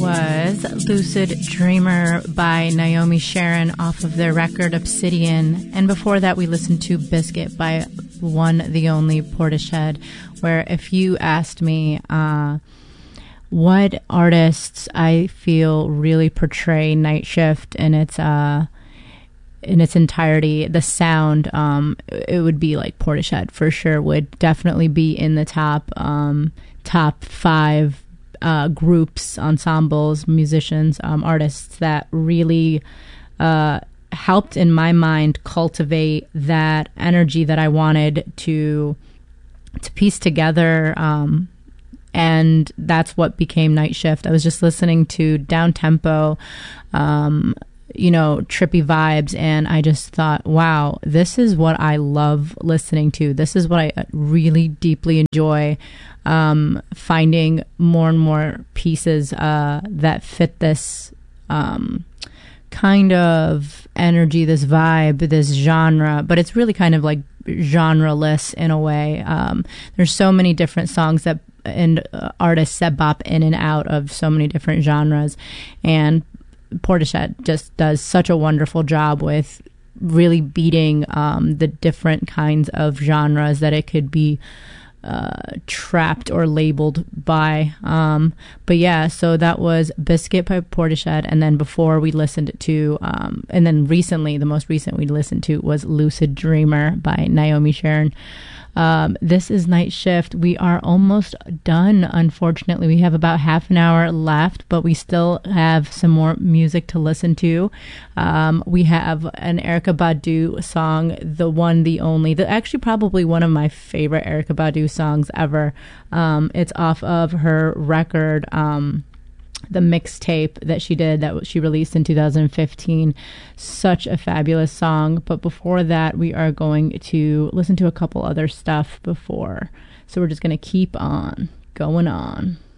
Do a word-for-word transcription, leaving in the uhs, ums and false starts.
was Lucid Dreamer by Naomi Sharon off of their record Obsidian. And before that, we listened to Biscuit by one, the only Portishead, where if you asked me uh, what artists I feel really portray Night Shift in its uh, in its entirety, the sound, um, it would be like Portishead for sure, would definitely be in the top um, top five Uh, groups, ensembles, musicians, um, artists that really uh, helped in my mind cultivate that energy that I wanted to to piece together, um, and that's what became Night Shift. I was just listening to down tempo, um, you know, trippy vibes, and I just thought, wow, this is what I love listening to. This is what I really deeply enjoy. Um, finding more and more pieces uh, that fit this um, kind of energy, this vibe, this genre, but it's really kind of like genre-less in a way. Um, there's so many different songs that and uh, artists that bop in and out of so many different genres, and Portishead just does such a wonderful job with really beating um, the different kinds of genres that it could be uh trapped or labeled by. Um but yeah, so that was Biscuit by Portishead, and then before we listened to um and then recently the most recent we listened to was Lucid Dreamer by Naomi Sharon. Um this is Night Shift. We are almost done, unfortunately. We have about half an hour left, but we still have some more music to listen to. Um we have an Erykah Badu song, the one, the only, the actually probably one of my favorite Erykah Badu songs ever. Um it's off of her record, um the mixtape that she did, that she released in two thousand fifteen. Such a fabulous song. But before that, we are going to listen to a couple other stuff before. So we're just going to keep on going on.